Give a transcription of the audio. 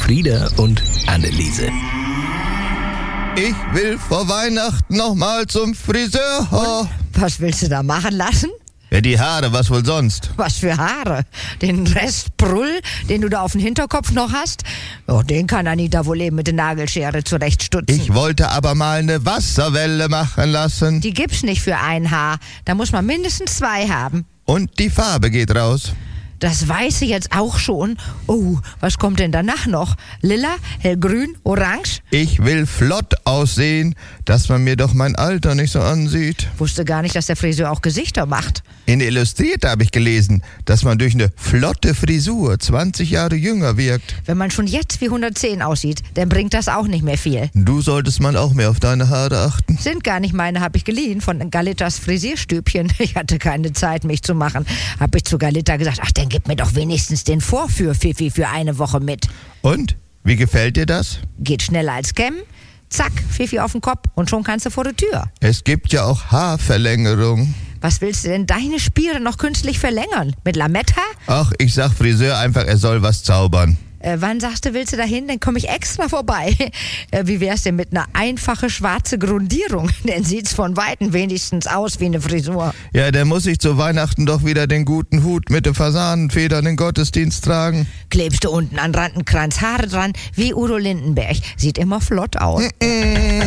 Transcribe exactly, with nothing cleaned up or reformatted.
Frieda und Anneliese. Ich will vor Weihnachten nochmal zum Friseur. Und was willst du da machen lassen? Ja, die Haare, was wohl sonst? Was für Haare? Den Rest Brüll, den du da auf dem Hinterkopf noch hast? Oh, den kann Anita wohl eben mit der Nagelschere zurechtstutzen. Ich wollte aber mal eine Wasserwelle machen lassen. Die gibt's nicht für ein Haar. Da muss man mindestens zwei haben. Und die Farbe geht raus. Das weiß ich jetzt auch schon. Oh, was kommt denn danach noch? Lila, hellgrün, orange? Ich will flott aussehen, dass man mir doch mein Alter nicht so ansieht. Wusste gar nicht, dass der Friseur auch Gesichter macht. In Illustrierte habe ich gelesen, dass man durch eine flotte Frisur zwanzig Jahre jünger wirkt. Wenn man schon jetzt wie hundertzehn aussieht, dann bringt das auch nicht mehr viel. Du solltest mal auch mehr auf deine Haare achten. Sind gar nicht meine, habe ich geliehen von Galittas Frisierstübchen. Ich hatte keine Zeit, mich zu machen. Habe ich zu Galitta gesagt, ach, dann gib mir doch wenigstens den Vorführ-Fifi für eine Woche mit. Und? Wie gefällt dir das? Geht schneller als kämmen. Zack, Fifi auf den Kopf und schon kannst du vor der Tür. Es gibt ja auch Haarverlängerung. Was willst du denn deine Spiere noch künstlich verlängern? Mit Lametta? Ach, ich sag Friseur einfach, er soll was zaubern. Äh, wann sagst du, willst du dahin? Dann komme ich extra vorbei. Äh, wie wär's denn mit einer einfachen schwarzen Grundierung? Dann sieht's von Weitem wenigstens aus wie eine Frisur. Ja, dann muss ich zu Weihnachten doch wieder den guten Hut mit den Fasanenfedern in den Gottesdienst tragen. Klebst du unten an Randenkranz Haare dran, wie Udo Lindenberg. Sieht immer flott aus. Mm-mm.